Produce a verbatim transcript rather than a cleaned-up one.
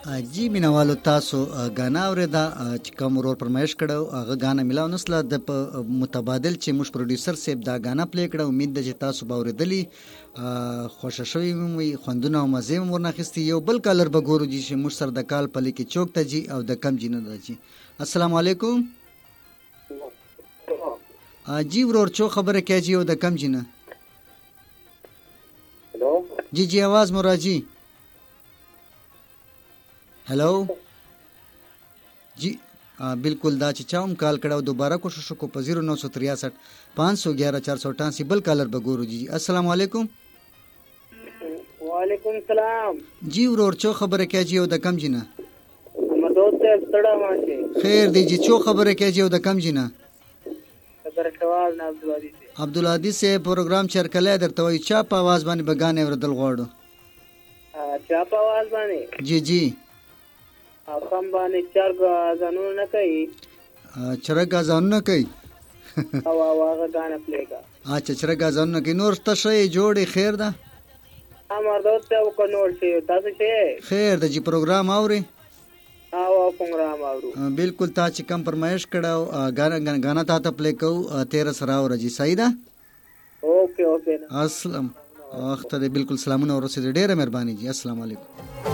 جی مینوالو تاسو غانا اوریدا چې کوم ورور پرمایش کړو هغه غانا ملاو نسله د متبادل چې موږ پروډوسر سیب دا غانا پلی کړو. امید ده چې تاسو به اوریدلی خوښه شوي وي، خوندونه او مزې هم ورناخیستي. یو بل کالر به ګورو چې موږ سره د کال پلی کې چوک ته جي او د کم جي نه ده جي. السلام علیکم جی ورور چو خبره کوي جي او د کم جي نه جی جی आवाज مو راځي. हेलो जी आ, बिल्कुल दा چې چاوم کال کړه دوباره کوشش وکړو په زیرو نو سو تریاسٹھ پانچ سو گیارہ چار سو اٹھاسی بل کالر بګورو. جی السلام علیکم. وعلیکم السلام جی ورور چو خبره کوي جی او د کم جنہ مدود ته ستړه ماشه خیر دی جی چو خبره کوي جی او د کم جنہ خبر شوال نه عبدالعزیز عبدالعزیز سے پروګرام چرکلې درته وي چا په आवाज باندې بګانې وردل غواړو چا په आवाज باندې جی جی افغان باندې چرګ ځانونه نه کوي چرګ ځانونه کوي او هغه غانا پلیګه اچھا چرګ ځانونه کوي. نور ته شي جوړې خیر ده امر دوته او نور شي تاسو شي خیر ده جی پروګرام اوري او پروګرام اورو بالکل تا چې کم فرمایش کړه غانا غانا تا ته پلی کو تیرہ سره اور جی صحیح ده. اوکے اوکے السلام اخته بالکل سلامونه ورسېده. ډېره مهرباني جی. السلام علیکم.